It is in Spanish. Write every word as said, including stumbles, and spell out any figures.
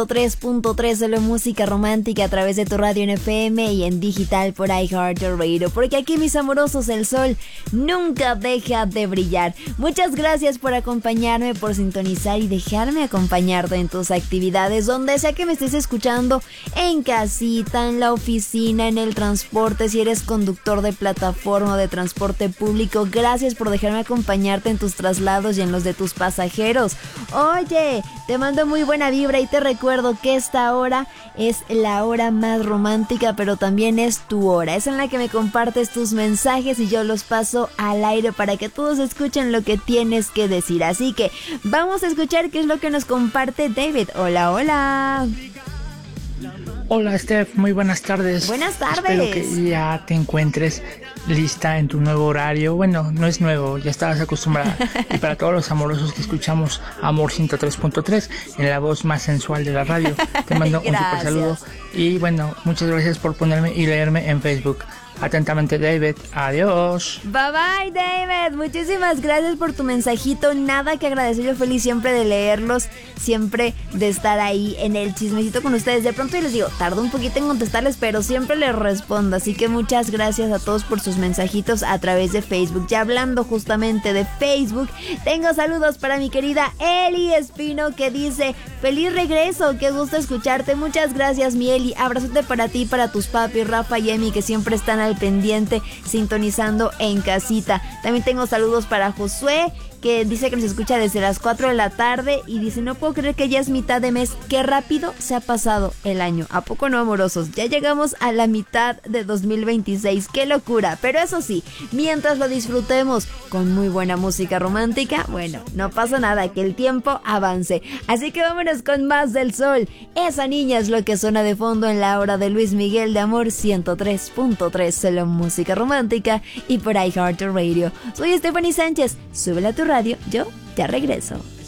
tres punto tres solo música romántica a través de tu radio en F M y en digital por iHeartRadio, porque aquí, mis amorosos, el sol nunca deja de brillar. Muchas gracias por acompañarme, por sintonizar y dejarme acompañarte en tus actividades, donde sea que me estés escuchando, en casita, en la oficina, en el transporte, si eres conductor de plataforma o de transporte público. Gracias por dejarme acompañarte en tus traslados y en los de tus pasajeros. Oye, te mando muy buena vibra y te recuerdo que esta hora es la hora más romántica, pero también es tu hora. Es en la que me compartes tus mensajes y yo los paso al aire para que todos escuchen lo que tienes que decir. Así que vamos a escuchar qué es lo que nos comparte David. Hola, hola. Hola, Steph, muy buenas tardes. Buenas tardes. Espero que ya te encuentres lista en tu nuevo horario. Bueno, no es nuevo, ya estabas acostumbrada. Y para todos los amorosos que escuchamos Amor ciento tres punto tres, en la voz más sensual de la radio, te mando un super saludo. Y bueno, muchas gracias por ponerme y leerme en Facebook. Atentamente, David. Adiós. Bye bye, David. Muchísimas gracias por tu mensajito. Nada que agradecer, yo feliz siempre de leerlos, siempre de estar ahí en el chismecito con ustedes. De pronto yo les digo, tardo un poquito en contestarles, pero siempre les respondo. Así que muchas gracias a todos por sus mensajitos a través de Facebook. Ya hablando justamente de Facebook, tengo saludos para mi querida Eli Espino, que dice: feliz regreso, qué gusto escucharte. Muchas gracias, mi Eli. Abrazote para ti, para tus papis, Rafa y Emi, que siempre están al pendiente, sintonizando en casita. También tengo saludos para Josué, que dice que nos escucha desde las cuatro de la tarde y dice: no puedo creer que ya es mitad de mes, qué rápido se ha pasado el año. ¿A poco no, amorosos? Ya llegamos a la mitad de dos mil veintiséis, qué locura. Pero eso sí, mientras lo disfrutemos con muy buena música romántica, bueno, no pasa nada, que el tiempo avance. Así que vámonos con más del sol. Esa niña es lo que suena de fondo en la hora de Luis Miguel de Amor ciento tres punto tres, solo música romántica y por iHeartRadio. Soy Stephanie Sánchez, súbela a tu radio, yo ya regreso.